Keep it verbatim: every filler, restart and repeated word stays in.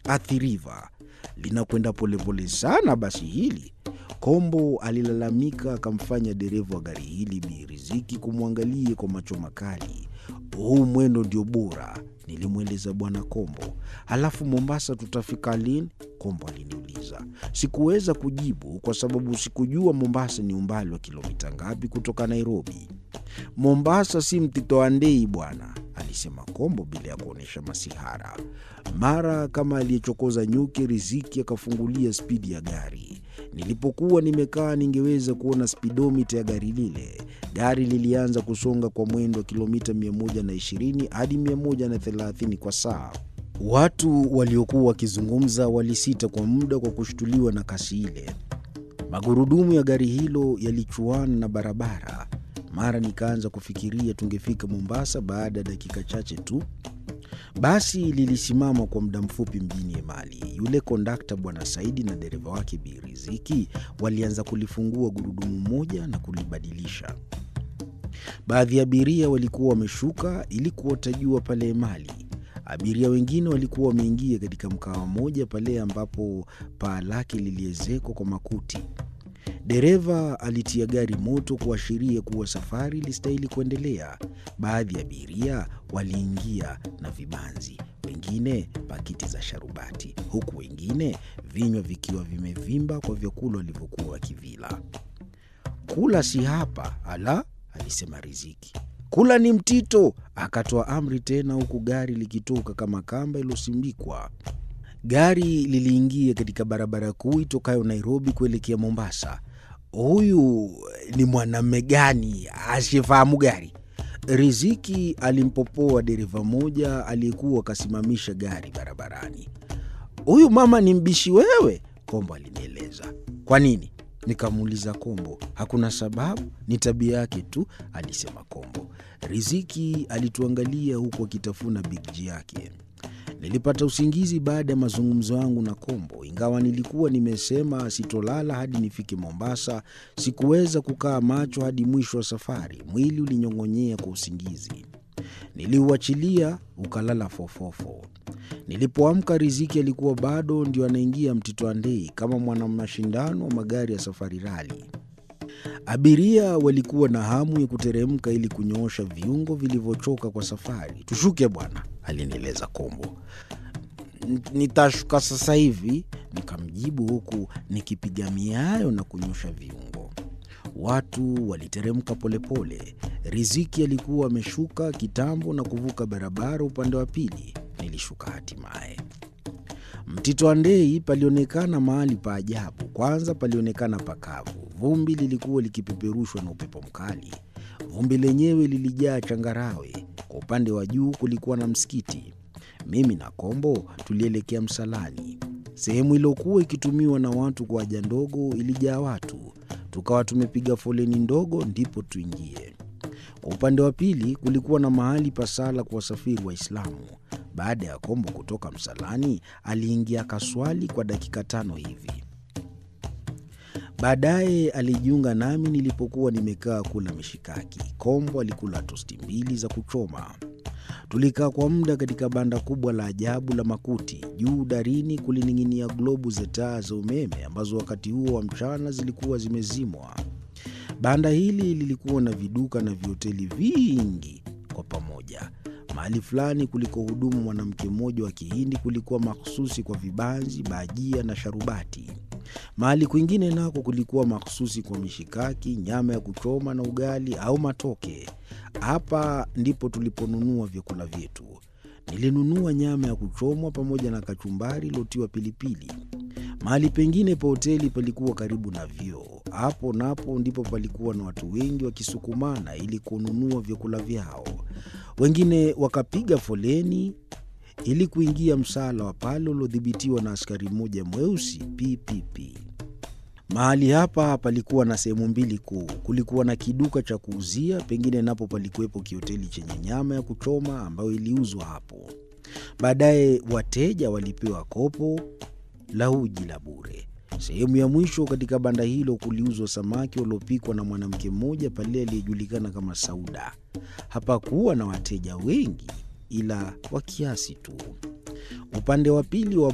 Athi River. Linakwenda polepole sana basi hili. Kombo alilalamika, akamfanya dereva wa gari hili Bi Riziki kumwangalie kwa macho makali. Huu mwendo ndio bora, nilimweleza Bwana Kombo. Halafu Mombasa tutafika lini? Kombo aliniuliza. Sikuweza kujibu kwa sababu sikujua Mombasa ni umbali wa kilomita ngapi kutoka Nairobi. Mombasa si Mtito Andei bwana, alisema Kombo bila ya kuonesha masihara. Mara kama aliyechokoza nyuki, Riziki akafungulia spidi ya gari. Nilipokuwa nimekaa ningeweza kuona speedometer ya gari lile. Gari lilianza kusonga kwa mwendo wa kilomita mia moja na ishirini hadi mia moja na thelathini kwa saa. Watu waliokuwa wakizungumza walisita kwa muda kwa kushtuliwa na kasi ile. Magurudumu ya gari hilo yalichuana na barabara. Mara nikaanza kufikiria tungefika Mombasa baada ya dakika chache tu. Basi lilisimama kwa muda mfupi mjini Emali. Yule kondakta Bwana Saidi na dereva wake Bi Riziki walianza kulifungua gurudumu moja na kulibadilisha. Baadhi ya abiria walikuwa wameshuka ili kuota jua pale Emali. Abiria wengine walikuwa wameingia katika mkawa moja pale ambapo paa lake liliezekwa kwa makuti. Dereva alitia gari moto kuashiria kuwa safari ilistahili kuendelea. Baadhi ya abiria waliingia na vibanzi, wengine pakiti za sharubati, huku wengine vinywa vikiwa vimevimba kwa vyakula walivyokuwa wakivila. Kula si hapa, ala, alisema Riziki. Kula ni Mtito, akatoa amri tena, huku gari likitoka kama kamba iliyosimbikwa. Gari liliingia katika barabara kuu itokayo Nairobi kuelekea Mombasa. Huyu ni mwanamume gani asiyefahamu gari? Riziki alimpopoa dereva moja aliyekuwa akasimamisha gari barabarani. Huyu mama ni mbishi wewe, Kombo alinieleza. Kwa nini? Nikamuuliza Kombo. Hakuna sababu, ni tabia yake tu, alisema Kombo. Riziki alituangalia huku akitafuna bigji yake. Nilipata usingizi baada ya mazungumzo yangu na Kombo. Ingawa nilikuwa nimesema sitolala hadi nifike Mombasa, sikuweza kukaa macho hadi mwisho wa safari. Mwili ulinyong'onyea kwa usingizi. Niliuachilia ukalala fofofo. Nilipoamka, Riziki alikuwa bado ndio anaingia Mtito Andei kama mwana mashindano wa magari ya safari rali. Abiria walikuwa na hamu ya kuteremka ili kunyoosha viungo vilivyochoka kwa safari. Tushuke bwana, alinieleza Kombo. Nitashuka sasa hivi, nikamjibu huku nikipiga miayo na kunyosha viungo. Watu waliteremka polepole. Riziki alikuwa ameshuka kitambo na kuvuka barabara upande wa pili. Nilishuka hatimaye. Mtito Andei palionekana mahali pa ajabu. Kwanza palionekana pakavu. Vumbi lilikuwa likipeperushwa na upepo mkali. Vumbi lenyewe lilijaa changarawe. Kwa upande wa juu kulikuwa na msikiti. Mimi na Kombo tulielekea msalani. Sehemu iliyokuwa ikitumiwa na watu kwa haja ndogo ilijaa watu. Tukawa tumepiga foleni ndogo ndipo tuingie. Kwa upande wa pili kulikuwa na mahali pa sala kwa wasafiri Waislamu. Baada ya Kombo kutoka msalani, aliingia kaswali kwa dakika tano hivi. Baadaye alijiunga nami nilipokuwa nimekaa kula mishikaki. Kombo alikula tosti mbili za kuchoma. Tulikaa kwa muda katika banda kubwa la ajabu la makuti. Juu darini kulining'inia globu za taa za umeme ambazo wakati huo wa mchana zilikuwa zimezimwa. Banda hili lilikuwa na viduka na vihoteli vingi kwa pamoja. Mahali fulani kuliko hudumu mwanamke mmoja wa Kihindi kulikuwa mahususi kwa vibanzi, bajia na sharubati. Mahali kwingine nako kulikuwa mahususi kwa mishikaki, nyama ya kuchoma na ugali au matoke. Hapa ndipo tuliponunua vyakula vyetu. Nilinunua nyama ya kuchomwa pamoja na kachumbari iliyotiwa pilipili. Mahali pengine pa hoteli palikuwa karibu na vyoo. Hapo napo ndipo palikuwa na watu wengi wakisukumana ili kununua vyakula vyao. Wengine wakapiga foleni ili kuingia msala wa pale uliodhibitiwa na askari mmoja mweusi P P P. Mahali hapa palikuwa na sehemu mbili kuu. Kulikuwa na kiduka cha kuuzia, pengine napo palikuwepo kihoteli chenye nyama ya kuchoma ambayo iliuzwa hapo. Baadaye wateja walipewa kopo la uji la bure. Sehemu ya mwisho katika banda hilo kuliuzwa samaki waliopikwa na mwanamke mmoja pale aliyejulikana kama Sauda. Hapakuwa na wateja wengi ila wa kiasi tu. Upande wa pili wa